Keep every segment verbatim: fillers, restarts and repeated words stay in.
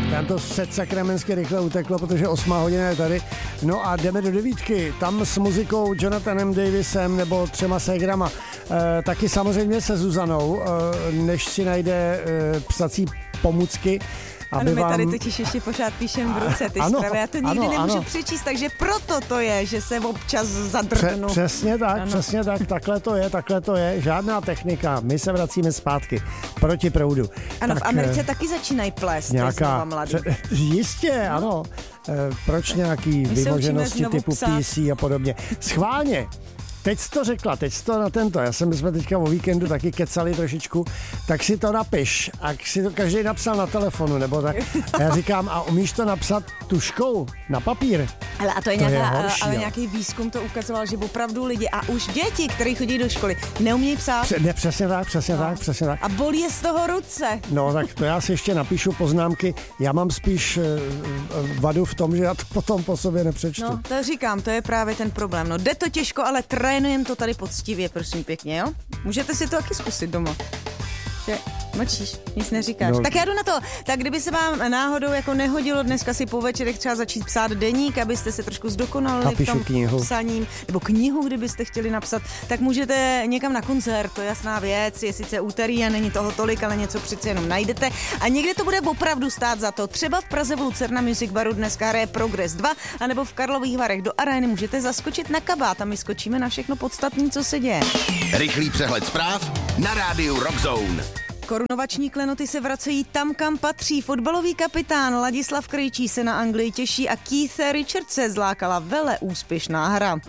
Tam to set sakramensky rychle uteklo, protože osmá hodina je tady. No a jdeme do devítky. Tam s muzikou Jonathanem Davisem nebo třema ségrama. E, taky samozřejmě se Zuzanou, e, než si najde e, psací pomůcky. Ano, my tady totiž ještě pořád píšem v ruce ty ano, zprávy. Já to nikdy ano, nemůžu ano. přečíst, takže proto to je, že se občas zadrhnu. Pře- přesně tak, ano. přesně tak, takhle to je, takhle to je. Žádná technika, my se vracíme zpátky proti proudu. Ano, tak, v Americe taky začínají plést. Nějaká, mladý. Pře- jistě, no. Ano. E, proč nějaký my vymoženosti typu psát. P C a podobně. Schválně. Teď jsi to řekla, teď jsi to na tento, já jsem, jsme teďka o víkendu taky kecali trošičku, tak si to napiš, a si to každý napsal na telefonu, nebo tak. A já říkám, a umíš to napsat tuškou na papír? Ale a to je, to nějaká, je horší, ale jo. nějaký výzkum to ukazoval, že opravdu lidi a už děti, kteří chodí do školy, neumějí psát. Pře- ne, přesně tak, přesně no. tak, přesně tak. A bolí je z toho ruce. No, tak to já si ještě napíšu poznámky. Já mám spíš uh, vadu v tom, že já to potom po sobě nepřečtu. No, to říkám, to je právě ten problém. No, jde to těžko, ale trénujeme to tady poctivě, prosím pěkně, jo? Můžete si to taky zkusit doma. Že mlčíš, nic neříkáš. No. Tak já jdu na to. Tak kdyby se vám náhodou jako nehodilo dneska si po večerech třeba začít psát deník, abyste se trošku zdokonalili v tom knihu. psaním, nebo knihu, kdybyste chtěli napsat, tak můžete někam na koncert, to je jasná věc, je sice úterý a není toho tolik, ale něco přece jenom najdete a někde to bude opravdu stát za to. Třeba v Praze v Lucerna Music Baru dneska hraje Progress dva, anebo v Karlových Varech do arény můžete zaskočit na kabát a my skočíme na všechno podstatné, co se děje. Rychlý přehled zpráv na rádiu Rock Zone. Korunovační klenoty se vracejí tam, kam patří. Fotbalový kapitán Ladislav Krejčí se na Anglii těší a Keitha Richardse zlákala vele úspěšná hra.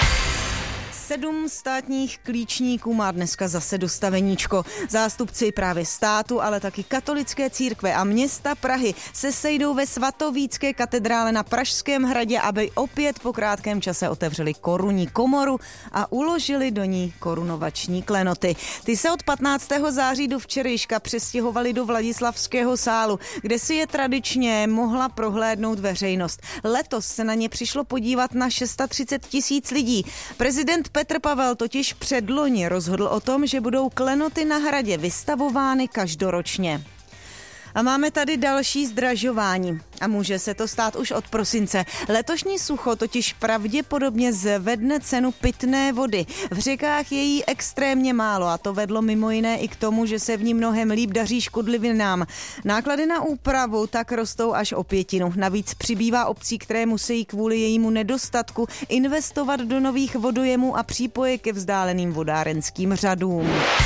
Sedm státních klíčníků má dneska zase dostaveníčko. Zástupci právě státu, ale taky katolické církve a města Prahy se sejdou ve svatovícké katedrále na Pražském hradě, aby opět po krátkém čase otevřeli korunní komoru a uložili do ní korunovační klenoty. Ty se od patnáctého září do včerejška přestěhovali do Vladislavského sálu, kde si je tradičně mohla prohlédnout veřejnost. Letos se na ně přišlo podívat na třicet šest tisíc lidí. Prezident Petr Pavel totiž předloni rozhodl o tom, že budou klenoty na hradě vystavovány každoročně. A máme tady další zdražování. A může se to stát už od prosince. Letošní sucho totiž pravděpodobně zvedne cenu pitné vody. V řekách je jí extrémně málo a to vedlo mimo jiné i k tomu, že se v ní mnohem líp daří škodlivinám. Náklady na úpravu tak rostou až o pětinu. Navíc přibývá obcí, které musí kvůli jejímu nedostatku investovat do nových vodojemů a přípoje ke vzdáleným vodárenským řadům.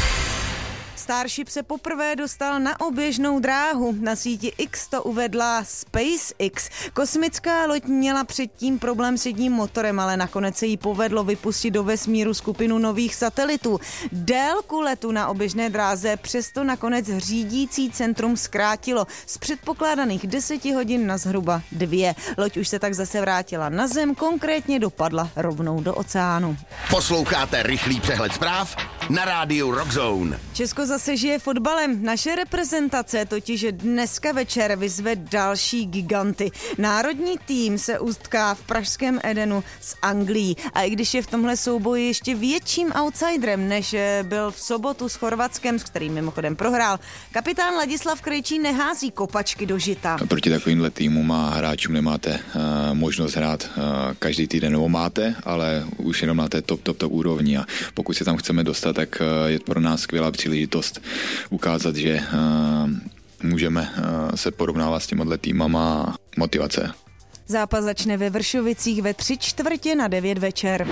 Starship se poprvé dostal na oběžnou dráhu. Na síti X to uvedla SpaceX. Kosmická loď měla předtím problém s jedním motorem, ale nakonec se jí povedlo vypustit do vesmíru skupinu nových satelitů. Délku letu na oběžné dráze přesto nakonec řídící centrum zkrátilo z předpokládaných deseti hodin na zhruba dvě. Loď už se tak zase vrátila na Zem, konkrétně dopadla rovnou do oceánu. Posloucháte rychlý přehled zpráv na rádiu Rock Zone. Česko zase žije fotbalem. Naše reprezentace totiž dneska večer vyzve další giganty. Národní tým se utká v pražském Edenu s Anglií. A i když je v tomhle souboji ještě větším outsiderem, než byl v sobotu s Chorvatskem, s kterým mimochodem prohrál, kapitán Ladislav Krejčí nehází kopačky do žita. Proti takovýmhle týmům a hráčům nemáte uh, možnost hrát uh, každý týden, nebo máte, ale už jenom na té top, top, top úrovni. A pokud se tam chceme dostat, tak uh, je pro nás skvělá příležitost ukázat, že uh, můžeme uh, se porovnávat s těmhle týmama. Motivace. Zápas začne ve Vršovicích ve tři čtvrtě na devět večer.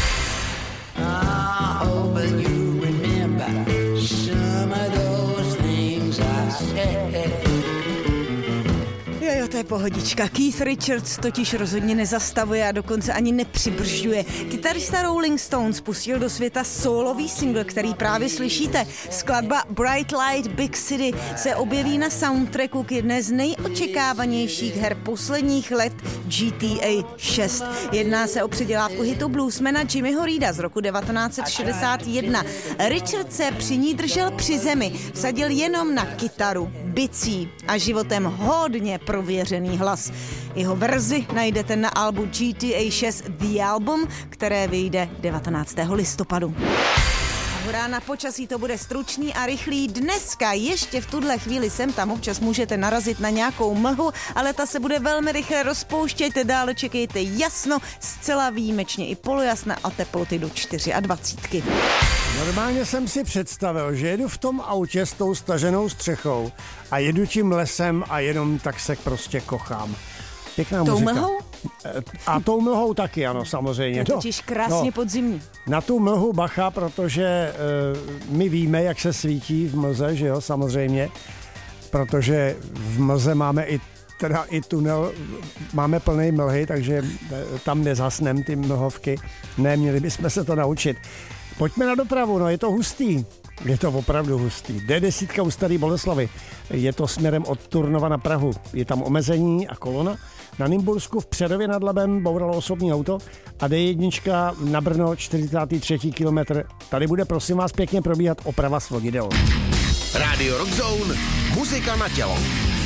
Jo, to je pohodička. Keith Richards totiž rozhodně nezastavuje a dokonce ani nepřibržďuje. Kytarista Rolling Stones pustil do světa solový single, který právě slyšíte. Skladba Bright Light Big City se objeví na soundtracku k jedné z nejočekávanějších her posledních let G T A šest. Jedná se o předělávku hitu bluesmana Jimmyho Reeda z roku devatenáct set šedesát jedna. Richard se při ní držel při zemi, vsadil jenom na kytaru, bicí a životem hodně prověřený hlas. Jeho verzi najdete na albu G T A šest The Album, které vyjde devatenáctého listopadu. Hurá na počasí, to bude stručný a rychlý. Dneska ještě v tuhle chvíli sem tam občas můžete narazit na nějakou mlhu, ale ta se bude velmi rychle rozpouštět. Dále čekejte jasno, zcela výjimečně i polojasné a teploty do dvacet čtyři. Normálně jsem si představil, že jedu v tom autě s tou staženou střechou a jedu tím lesem a jenom tak se prostě kochám. Pěkná tou muzika. Mlhou? A tou mlhou taky, ano, samozřejmě. To je totiž krásně no, podzimní. Na tu mlhu bacha, protože uh, my víme, jak se svítí v mlze, že jo, samozřejmě, protože v mlze máme i teda i tunel, máme plný mlhy, takže tam nezasnem ty mlhovky. Ne, měli bychom se to naučit. Pojďme na dopravu, no je to hustý. Je to opravdu hustý. D deset u Staré Boleslavi. Je to směrem od Turnova na Prahu. Je tam omezení a kolona. Na Nymbursku v Přerově nad Labem bouralo osobní auto a D jedna na Brno čtyřicátý třetí kilometr. Tady bude prosím vás pěkně probíhat oprava svodidel. Radio Rock Zone, muzika na tělo.